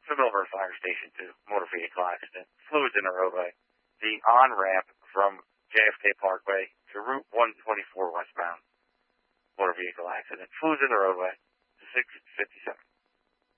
the Millburn Fire Station 2, motor vehicle accident. Fluids in the roadway. The on-ramp from JFK Parkway to Route 124 westbound. Motor vehicle accident. Fluids in the roadway. 657.